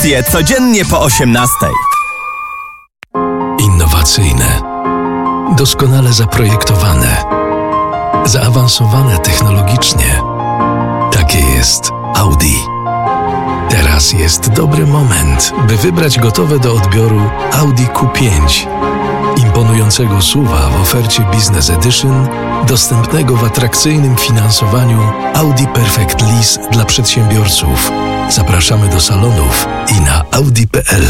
Audycje codziennie po 18. Innowacyjne, doskonale zaprojektowane, zaawansowane technologicznie. Takie jest Audi. Teraz jest dobry moment, by wybrać gotowe do odbioru Audi Q5. Imponującego SUV-a w ofercie Business Edition, dostępnego w atrakcyjnym finansowaniu Audi Perfect Lease dla przedsiębiorców. Zapraszamy do salonów i na audi.pl.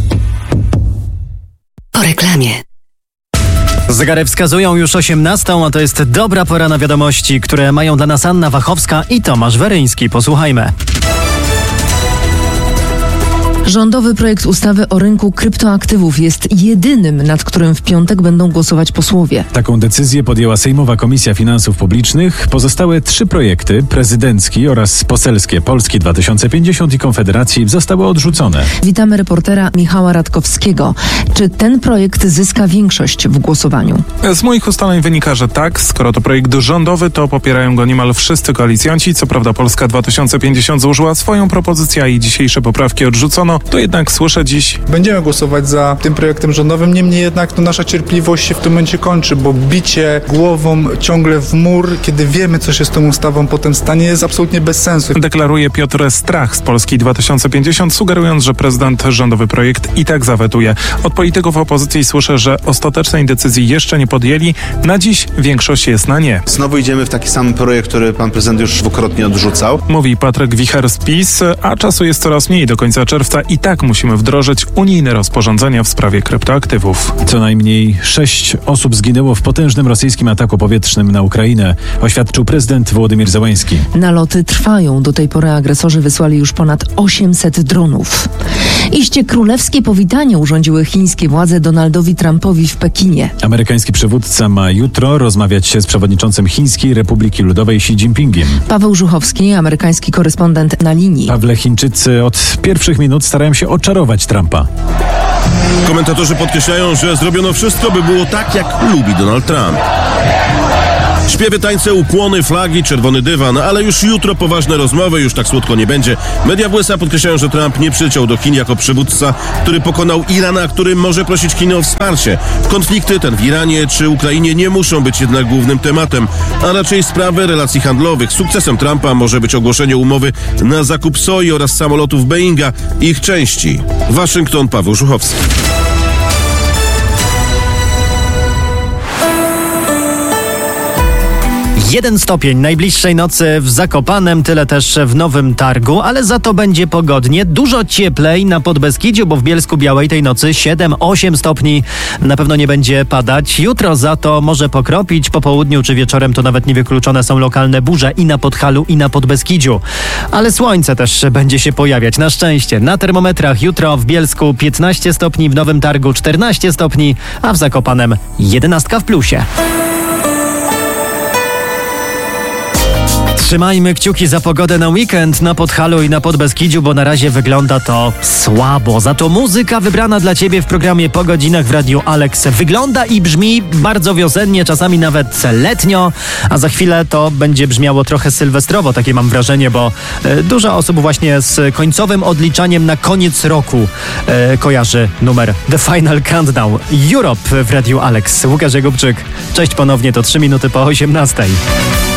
Po reklamie. Zegary wskazują już 18, a to jest dobra pora na wiadomości, które mają dla nas Anna Wachowska i Tomasz Weryński. Posłuchajmy. Rządowy projekt ustawy o rynku kryptoaktywów jest jedynym, nad którym w piątek będą głosować posłowie. Taką decyzję podjęła Sejmowa Komisja Finansów Publicznych. Pozostałe 3 projekty, prezydencki oraz poselskie Polski 2050 i Konfederacji, zostały odrzucone. Witamy reportera Michała Radkowskiego. Czy ten projekt zyska większość w głosowaniu? Z moich ustaleń wynika, że tak. Skoro to projekt rządowy, to popierają go niemal wszyscy koalicjanci. Co prawda Polska 2050 złożyła swoją propozycję, a jej dzisiejsze poprawki odrzucono. To jednak słyszę dziś: będziemy głosować za tym projektem rządowym, niemniej jednak nasza cierpliwość się w tym momencie kończy, bo bicie głową ciągle w mur, kiedy wiemy, co się z tą ustawą potem stanie, jest absolutnie bez sensu. Deklaruje Piotr Strach z Polski 2050, sugerując, że prezydent rządowy projekt i tak zawetuje. Od polityków opozycji słyszę, że ostatecznej decyzji jeszcze nie podjęli. Na dziś większość jest na nie. Znowu idziemy w taki sam projekt, który pan prezydent już dwukrotnie odrzucał. Mówi Patryk Wicher z PiS, a czasu jest coraz mniej. Do końca czerwca i tak musimy wdrożyć unijne rozporządzenia w sprawie kryptoaktywów. Co najmniej 6 osób zginęło w potężnym rosyjskim ataku powietrznym na Ukrainę, oświadczył prezydent Wołodymyr Zełański. Naloty trwają. Do tej pory agresorzy wysłali już ponad 800 dronów. Iście królewskie powitanie urządziły chińskie władze Donaldowi Trumpowi w Pekinie. Amerykański przywódca ma jutro rozmawiać się z przewodniczącym Chińskiej Republiki Ludowej Xi Jinpingiem. Paweł Żuchowski, amerykański korespondent na linii. Pawle, Chińczycy od pierwszych minut starają się oczarować Trumpa. Komentatorzy podkreślają, że zrobiono wszystko, by było tak, jak lubi Donald Trump. Śpiewy, tańce, ukłony, flagi, czerwony dywan, ale już jutro poważne rozmowy, już tak słodko nie będzie. Media w USA podkreślają, że Trump nie przyleciał do Chin jako przywódca, który pokonał Iran, a który może prosić Chiny o wsparcie. Konflikty, ten w Iranie czy Ukrainie, nie muszą być jednak głównym tematem, a raczej sprawy relacji handlowych. Sukcesem Trumpa może być ogłoszenie umowy na zakup soi oraz samolotów Boeinga i ich części. Waszyngton, Paweł Żuchowski. 1 stopień najbliższej nocy w Zakopanem, tyle też w Nowym Targu, ale za to będzie pogodnie, dużo cieplej na Podbeskidziu, bo w Bielsku-Białej tej nocy 7-8 stopni, na pewno nie będzie padać. Jutro za to może pokropić, po południu czy wieczorem to nawet niewykluczone są lokalne burze i na Podhalu, i na Podbeskidziu. Ale słońce też będzie się pojawiać, na szczęście. Na termometrach jutro w Bielsku 15 stopni, w Nowym Targu 14 stopni, a w Zakopanem 11 w plusie. Trzymajmy kciuki za pogodę na weekend na Podhalu i na Podbeskidziu, bo na razie wygląda to słabo. Za to muzyka wybrana dla Ciebie w programie Po godzinach w Radiu Alex wygląda i brzmi bardzo wiosennie, czasami nawet letnio, a za chwilę to będzie brzmiało trochę sylwestrowo, takie mam wrażenie, bo dużo osób właśnie z końcowym odliczaniem na koniec roku kojarzy numer The Final Countdown. Europe w Radiu Alex. Łukasz Jakubczyk. Cześć ponownie, to 3 minuty po 18.